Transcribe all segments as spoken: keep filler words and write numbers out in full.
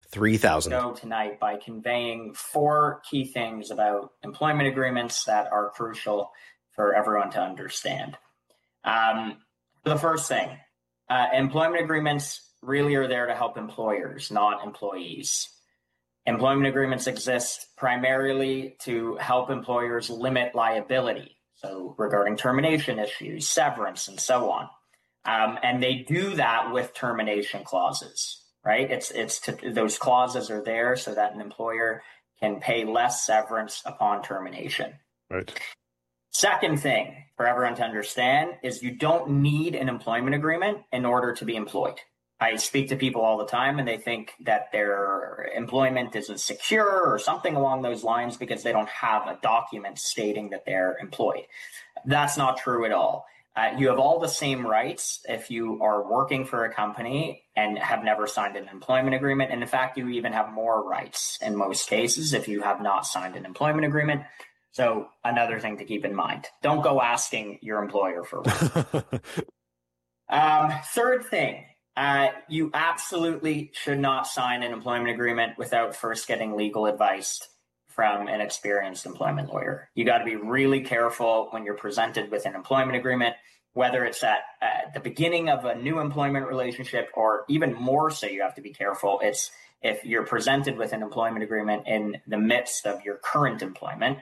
three thousand. Go tonight by conveying four key things about employment agreements that are crucial for everyone to understand. Um, the first thing, uh, employment agreements really are there to help employers, not employees. Employment agreements exist primarily to help employers limit liability, so regarding termination issues, severance, and so on. Um, and they do that with termination clauses, right? It's it's to, those clauses are there so that an employer can pay less severance upon termination. Right. Second thing for everyone to understand is you don't need an employment agreement in order to be employed. I speak to people all the time and they think that their employment isn't secure or something along those lines because they don't have a document stating that they're employed. That's not true at all. Uh, you have all the same rights if you are working for a company and have never signed an employment agreement. And in fact, you even have more rights in most cases if you have not signed an employment agreement. So another thing to keep in mind, don't go asking your employer for one. um, third thing, uh, you absolutely should not sign an employment agreement without first getting legal advice from an experienced employment lawyer. You got to be really careful when you're presented with an employment agreement, whether it's at uh, the beginning of a new employment relationship, or even more so, you have to be careful. It's if you're presented with an employment agreement in the midst of your current employment,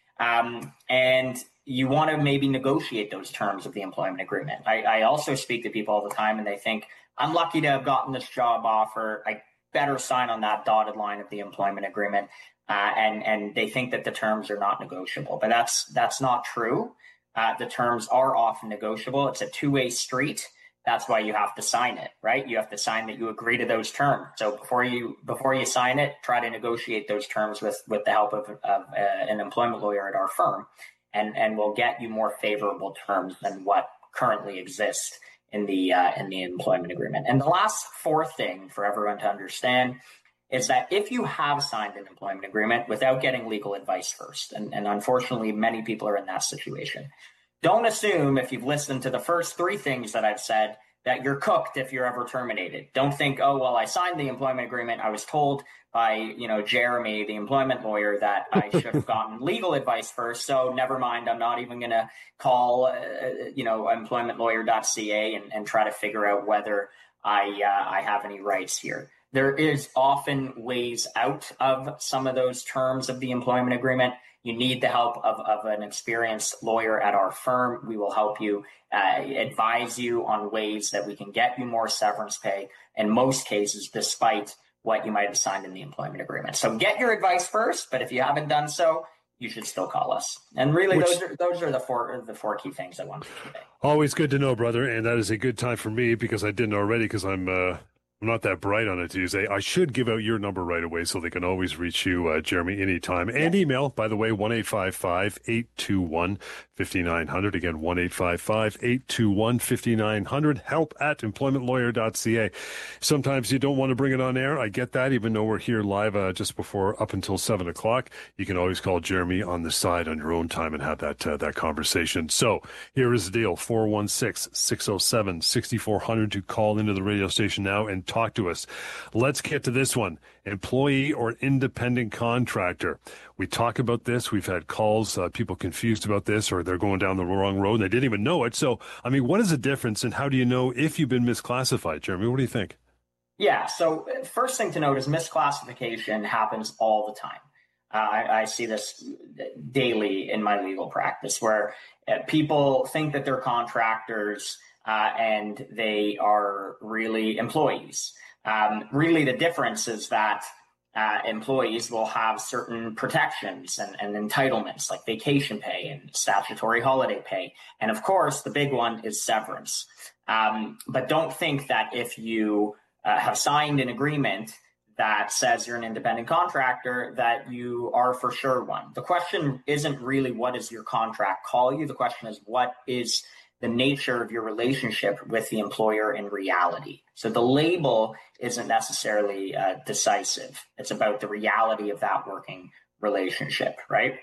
um, and you want to maybe negotiate those terms of the employment agreement. I, I also speak to people all the time and they think, I'm lucky to have gotten this job offer. I better sign on that dotted line of the employment agreement. Uh, and, and they think that the terms are not negotiable, but that's that's not true. Uh, the terms are often negotiable. It's a two-way street. That's why you have to sign it, right? You have to sign that you agree to those terms. So before you before you sign it, try to negotiate those terms with, with the help of, of uh, an employment lawyer at our firm, and, and we'll get you more favorable terms than what currently exists in the uh, in the employment agreement. And the last fourth thing for everyone to understand is that if you have signed an employment agreement without getting legal advice first, and, and unfortunately many people are in that situation, don't assume if you've listened to the first three things that I've said that you're cooked if you're ever terminated. Don't think, oh, well, I signed the employment agreement. I was told by, you know, Jeremy, the employment lawyer, that I should have gotten legal advice first. So never mind. I'm not even going to call, uh, you know, employment lawyer dot c a and, and try to figure out whether I uh, I have any rights here. There is often ways out of some of those terms of the employment agreement. You need the help of, of an experienced lawyer at our firm. We will help you, uh, advise you on ways that we can get you more severance pay in most cases, despite what you might have signed in the employment agreement. So get your advice first, but if you haven't done so, you should still call us. And really, Which, those are those are the four the four key things I wanted to convey. Always good to know, brother, and that is a good time for me because I didn't already because I'm uh, I'm not that bright on a Tuesday. I should give out your number right away so they can always reach you, uh, Jeremy, anytime. And email, by the way, one eight five five, eight two one, five nine zero zero. Again, one eight five five, eight two one, five nine zero zero. Help at employment lawyer dot c a. Sometimes you don't want to bring it on air. I get that, even though we're here live uh, just before up until seven o'clock. You can always call Jeremy on the side on your own time and have that uh, that conversation. So here is the deal, four one six, six oh seven, six four zero zero to call into the radio station now and talk to us. Let's get to this one. Employee or independent contractor. We talk about this. We've had calls, uh, people confused about this, or they're going down the wrong road and they didn't even know it. So, I mean, what is the difference and how do you know if you've been misclassified? Jeremy, what do you think? Yeah, so first thing to note is misclassification happens all the time. Uh, I, I see this daily in my legal practice where uh, people think that they're contractors Uh, and they are really employees. Um, really, the difference is that uh, employees will have certain protections and, and entitlements like vacation pay and statutory holiday pay. And of course, the big one is severance. Um, but don't think that if you uh, have signed an agreement that says you're an independent contractor, that you are for sure one. The question isn't really what does your contract call you? The question is what is the nature of your relationship with the employer in reality. So the label isn't necessarily uh, decisive. It's about the reality of that working relationship, right?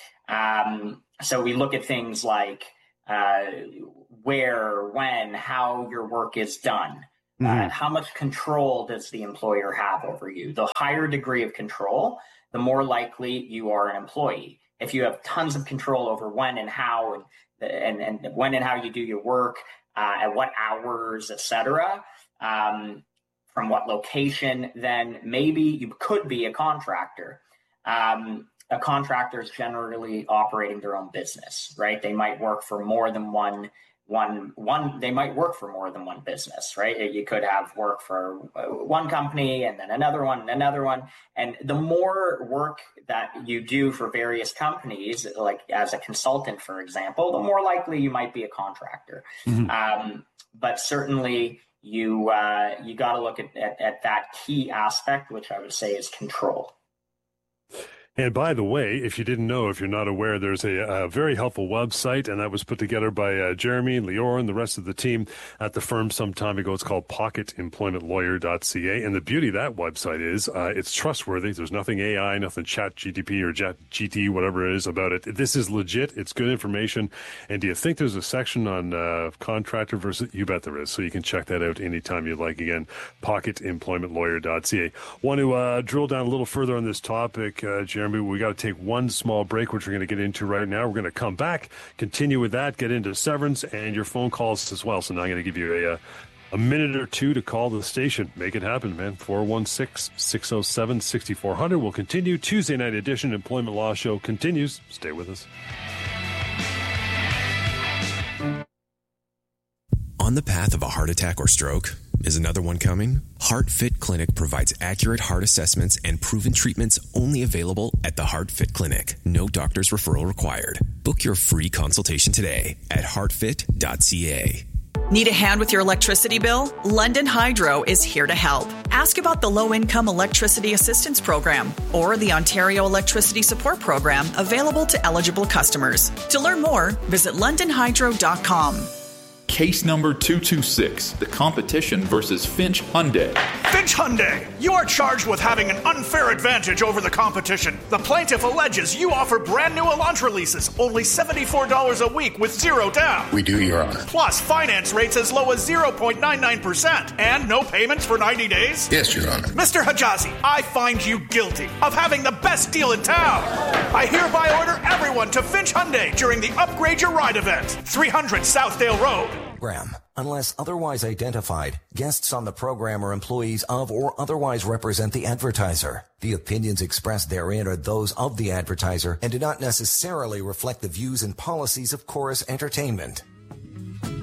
Um, so we look at things like uh, where, when, how your work is done. Mm-hmm. Uh, how much control does the employer have over you? The higher degree of control, the more likely you are an employee. If you have tons of control over when and how and and, and when and how you do your work, uh, at what hours, et cetera, um, from what location, then maybe you could be a contractor. Um, a contractor is generally operating their own business, right? They might work for more than one One, one, they might work for more than one business, right? You could have work for one company and then another one and another one. And the more work that you do for various companies, like as a consultant, for example, the more likely you might be a contractor. Mm-hmm. Um, but certainly you, uh, you got to look at, at, at that key aspect, which I would say is control. And by the way, if you didn't know, if you're not aware, there's a, a very helpful website, and that was put together by uh, Jeremy and Lior and the rest of the team at the firm some time ago. It's called pocket employment lawyer dot c a. And the beauty of that website is uh, it's trustworthy. There's nothing A I, nothing Chat G T P or Chat G T, whatever it is about it. This is legit. It's good information. And do you think there's a section on uh, contractor versus? You bet there is. So you can check that out anytime you like. Again, pocket employment lawyer dot c a. Want to uh, drill down a little further on this topic, uh, Jeremy? We got to take one small break, which we're going to get into right now. We're going to come back, continue with that, get into severance and your phone calls as well. So now I'm going to give you a, a minute or two to call the station. Make it happen, man. four one six, six oh seven, six four zero zero. We'll continue. Tuesday Night Edition Employment Law Show continues. Stay with us. On the path of a heart attack or stroke? Is another one coming? HeartFit Clinic provides accurate heart assessments and proven treatments only available at the HeartFit Clinic. No doctor's referral required. Book your free consultation today at heart fit dot c a. Need a hand with your electricity bill? London Hydro is here to help. Ask about the Low-Income Electricity Assistance Program or the Ontario Electricity Support Program available to eligible customers. To learn more, visit london hydro dot com. Case number two two six, the competition versus Finch Hyundai. Finch Hyundai, you are charged with having an unfair advantage over the competition. The plaintiff alleges you offer brand new Elantra leases, only seventy-four dollars a week with zero down. We do, Your Honor. Plus finance rates as low as zero point nine nine percent and no payments for ninety days? Yes, Your Honor. Mister Hijazi, I find you guilty of having the best deal in town. I hereby order everyone to Finch Hyundai during the Upgrade Your Ride event, three hundred Southdale Road. Unless otherwise identified, guests on the program are employees of or otherwise represent the advertiser. The opinions expressed therein are those of the advertiser and do not necessarily reflect the views and policies of Chorus Entertainment.